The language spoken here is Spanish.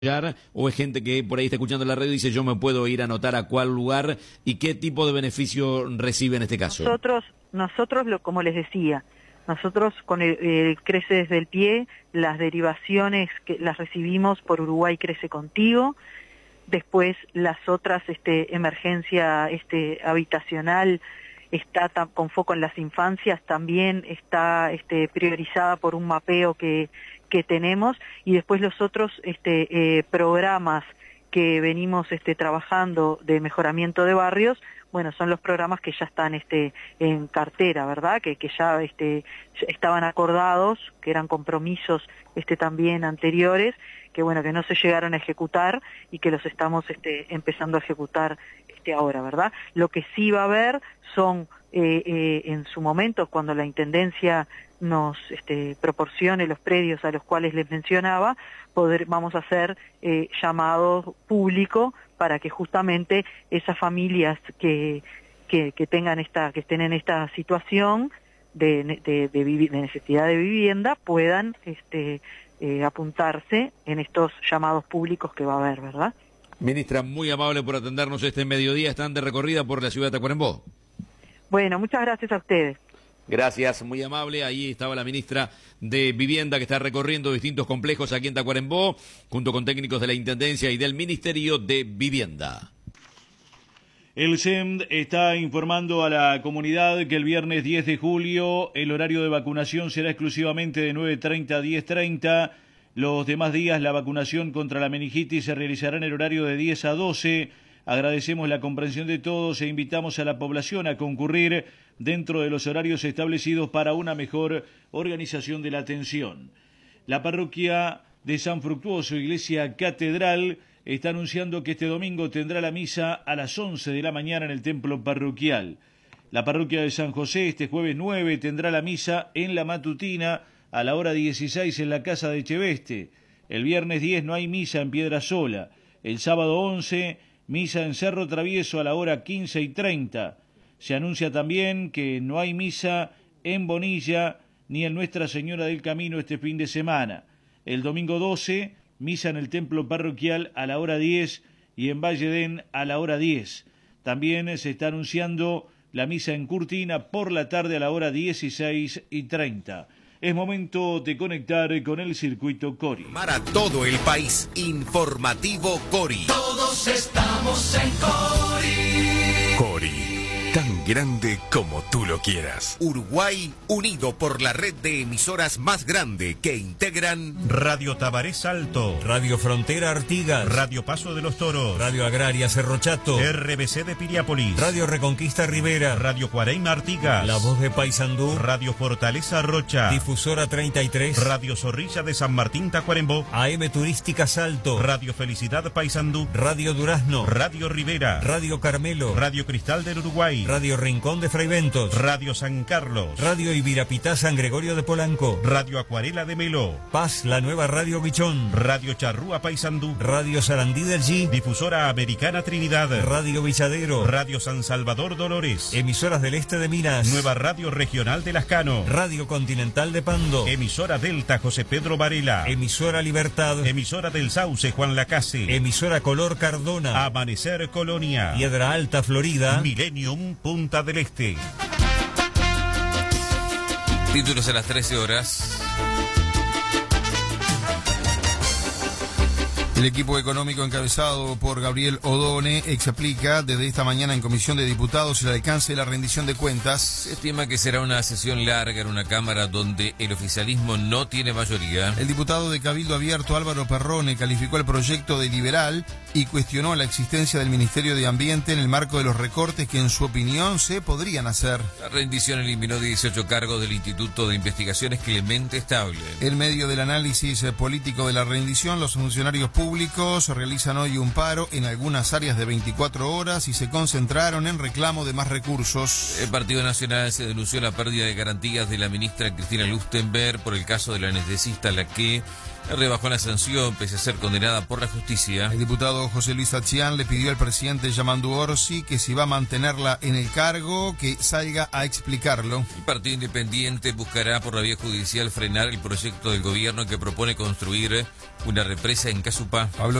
o es gente que por ahí está escuchando la radio y dice yo me puedo ir a anotar a cuál lugar y qué tipo de beneficio recibe en este caso? Nosotros como les decía, nosotros con el Crece desde el Pie, las derivaciones que las recibimos por Uruguay Crece Contigo, después las otras emergencia habitacional está con foco en las infancias, también está priorizada por un mapeo que tenemos, y después los otros programas que venimos trabajando de mejoramiento de barrios, bueno, son los programas que ya están en cartera, ¿verdad? Que ya estaban acordados, que eran compromisos también anteriores, que bueno, que no se llegaron a ejecutar y que los estamos empezando a ejecutar ahora, ¿verdad? Lo que sí va a haber son en su momento, cuando la Intendencia nos proporcione los predios a los cuales les mencionaba, vamos a hacer llamado público para que justamente esas familias que estén en esta situación de necesidad de vivienda puedan apuntarse en estos llamados públicos que va a haber, ¿verdad? Ministra, muy amable por atendernos este mediodía. Están de recorrida por la ciudad de Tacuarembó. Bueno, muchas gracias a ustedes. Gracias, muy amable. Ahí estaba la ministra de Vivienda que está recorriendo distintos complejos aquí en Tacuarembó, junto con técnicos de la Intendencia y del Ministerio de Vivienda. El SEM está informando a la comunidad que el viernes 10 de julio el horario de vacunación será exclusivamente de 9:30 a 10:30. Los demás días la vacunación contra la meningitis se realizará en el horario de 10 a 12. Agradecemos la comprensión de todos e invitamos a la población a concurrir dentro de los horarios establecidos para una mejor organización de la atención. La parroquia de San Fructuoso, Iglesia Catedral, está anunciando que este domingo tendrá la misa a las 11 de la mañana en el templo parroquial. La parroquia de San José este jueves 9 tendrá la misa en la matutina a la hora 16 en la casa de Cheveste. El viernes 10 no hay misa en Piedrasola. El sábado 11, misa en Cerro Travieso a la hora 15:30. Se anuncia también que no hay misa en Bonilla ni en Nuestra Señora del Camino este fin de semana. El domingo 12, misa en el templo parroquial a la hora 10 y en Valledén a la hora 10. También se está anunciando la misa en Curtina por la tarde a la hora 16:30. Es momento de conectar con el circuito Cori. Para todo el país, informativo Cori. Todos estamos en Cori. Cori, tan grande como tú lo quieras. Uruguay, unido por la red de emisoras más grande que integran Radio Tabaré Salto, Radio Frontera Artigas, Radio Paso de los Toros, Radio Agraria Cerro Chato, RBC de Piriápolis, Radio Reconquista Rivera, Radio Cuareima Artigas, La Voz de Paysandú, Radio Fortaleza Rocha, Difusora 33, Radio Zorrilla de San Martín Tacuarembó, AM Turística Salto, Radio Felicidad Paysandú, Radio Durazno, Radio Rivera, Radio Carmelo, Radio Cristal del Uruguay, Radio Rincón de Fraiventos, Radio San Carlos, Radio Ibirapitá San Gregorio de Polanco, Radio Acuarela de Melo, Paz, la nueva Radio Bichón, Radio Charrúa Paysandú, Radio Sarandí del G, Difusora Americana Trinidad, Radio Villadero, Radio San Salvador Dolores, Emisoras del Este de Minas, Nueva Radio Regional de Lascano, Radio Continental de Pando, Emisora Delta José Pedro Varela, Emisora Libertad, Emisora del Sauce Juan Lacase, Emisora Color Cardona, Amanecer Colonia, Piedra Alta Florida, Millennium Punta del Este. Títulos a las 13 horas. El equipo económico encabezado por Gabriel Odone explica desde esta mañana en Comisión de Diputados el alcance de la rendición de cuentas. Se estima que será una sesión larga en una Cámara donde el oficialismo no tiene mayoría. El diputado de Cabildo Abierto Álvaro Perrone calificó el proyecto de liberal y cuestionó la existencia del Ministerio de Ambiente en el marco de los recortes que en su opinión se podrían hacer. La rendición eliminó 18 cargos del Instituto de Investigaciones Clemente Estable. En medio del análisis político de la rendición, los funcionarios públicos realizan hoy un paro en algunas áreas de 24 horas y se concentraron en reclamo de más recursos. El Partido Nacional se denunció la pérdida de garantías de la ministra Cristina Lustenberg por el caso de la anestesista a la que rebajó la sanción pese a ser condenada por la justicia. El diputado José Luis Achián le pidió al presidente Yamandu Orsi que si va a mantenerla en el cargo, que salga a explicarlo. El Partido Independiente buscará por la vía judicial frenar el proyecto del gobierno que propone construir una represa en Casupá. Pablo